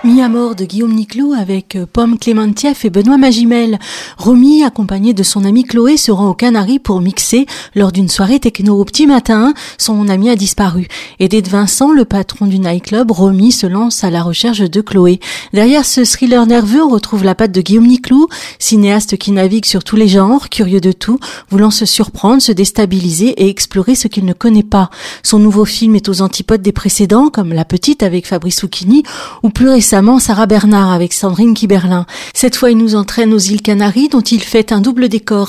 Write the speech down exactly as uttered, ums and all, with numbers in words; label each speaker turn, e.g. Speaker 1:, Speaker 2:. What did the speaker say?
Speaker 1: Mis à mort de Guillaume Niclot avec Pomme Clémentieff et Benoît Magimel. Romy, accompagné de son amie Chloé, se rend aux Canaries pour mixer lors d'une soirée techno. Au petit matin, son ami a disparu. Aidé de Vincent, le patron du nightclub, Romy se lance à la recherche de Chloé. Derrière ce thriller nerveux, on retrouve la patte de Guillaume Niclot, cinéaste qui navigue sur tous les genres, curieux de tout, voulant se surprendre, se déstabiliser et explorer ce qu'il ne connaît pas. Son nouveau film est aux antipodes des précédents, comme La Petite avec Fabrice Lucchini, ou plus récemment Sarah Bernard avec Sandrine Kiberlin. Cette fois, il nous entraîne aux îles Canaries dont il fait un double décor.